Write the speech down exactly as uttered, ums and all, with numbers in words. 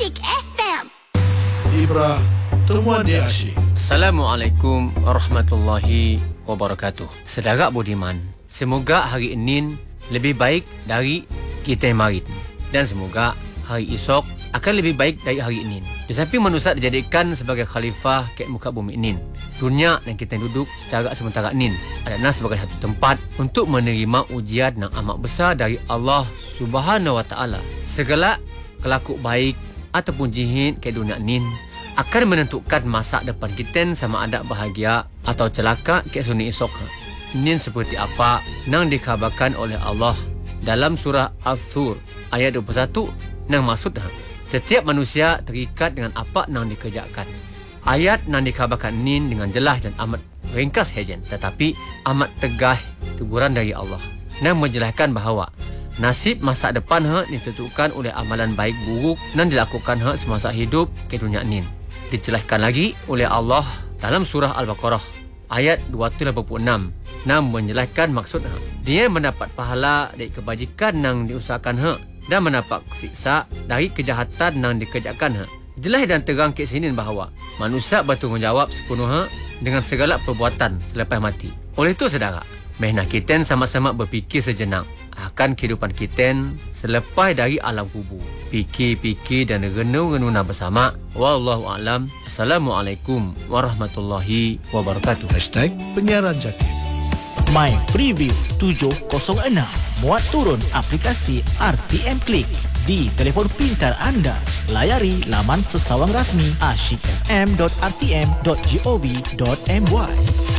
Asyik F M. Ibrah, temuan dia asyik. Assalamualaikum warahmatullahi wabarakatuh. Saudara budiman, semoga hari ini lebih baik dari kita yang kemarin, dan semoga hari esok akan lebih baik dari hari ini. Di samping manusia dijadikan sebagai khalifah ke muka bumi ini, dunia yang kita duduk secara sementara ini adalah sebagai satu tempat untuk menerima ujian yang amat besar dari Allah Subhanahu Wa Taala. Segala kelaku baik ataupun jihad ke dunia ini akan menentukan masa depan kita, sama ada bahagia atau celaka ke suni esok. Ini seperti apa yang dikhabarkan oleh Allah dalam surah Al-Thur ayat dua puluh satu, yang maksudnya setiap manusia terikat dengan apa yang dikerjakan. Ayat yang dikhabarkan ini dengan jelas dan amat ringkas hejen, tetapi amat tegas teguran dari Allah yang menjelaskan bahawa nasib masa depan hak ditentukan oleh amalan baik buruk yang dilakukan hak semasa hidup ke dunia ini. Dijelaskan lagi oleh Allah dalam surah Al-Baqarah ayat dua ratus lapan puluh enam, yang menjelaskan maksudnya dia mendapat pahala dari kebajikan yang diusahakan hak dan mendapat siksa dari kejahatan yang dikerjakan hak. Jelas dan terang ke sini bahawa manusia bertanggungjawab sepenuhnya dengan segala perbuatan selepas mati. Oleh itu saudara, marilah kita sama-sama berfikir sejenak akan kehidupan kita selepas dari alam kubur. Fikir-fikir dan renung-renung bersama. Wallahu a'lam. Assalamualaikum warahmatullahi wabarakatuh. Hashtag penyiaran Jatim. My Preview tujuh kosong enam. Muat turun aplikasi R T M Klik di telefon pintar anda. Layari laman sesawang rasmi asyik f m dot r t m dot gov dot m y.